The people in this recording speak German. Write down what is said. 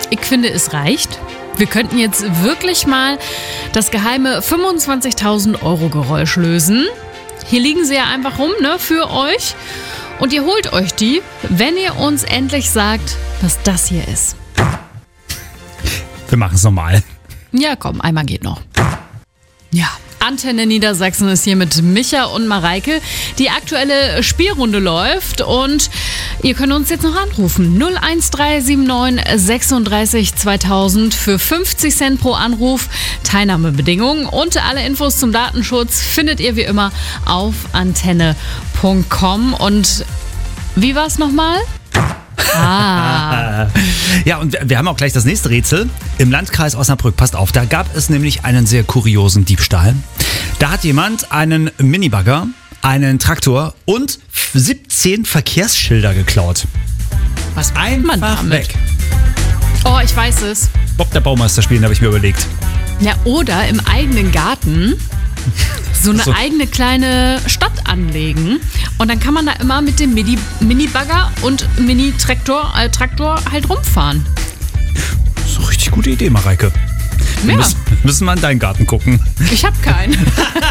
Ich finde, es reicht. Wir könnten jetzt wirklich mal das geheime 25.000 Euro Geräusch lösen. Hier liegen sie ja einfach rum, ne, für euch. Und ihr holt euch die, wenn ihr uns endlich sagt, was das hier ist. Wir machen es nochmal. Ja, komm, einmal geht noch. Ja, Antenne Niedersachsen ist hier mit Micha und Mareike. Die aktuelle Spielrunde läuft und ihr könnt uns jetzt noch anrufen. 01379 36 2000 für 50 Cent pro Anruf. Teilnahmebedingungen und alle Infos zum Datenschutz findet ihr wie immer auf antenne.com. Und wie war es nochmal? Ja, und wir haben auch gleich das nächste Rätsel. Im Landkreis Osnabrück, passt auf, da gab es nämlich einen sehr kuriosen Diebstahl. Da hat jemand einen Minibagger, einen Traktor und 17 Verkehrsschilder geklaut. Was macht man Einfach damit? weg. Oh, ich weiß es. Bob der Baumeister spielen, habe ich mir überlegt. Ja, oder im eigenen Garten so eine So. eigene kleine Stadt anlegen. Und dann kann man da immer mit dem Minibagger und Mini-Traktor halt rumfahren. So richtig gute Idee, Mareike. Wir Ja, müssen mal in deinen Garten gucken. ich habe keinen.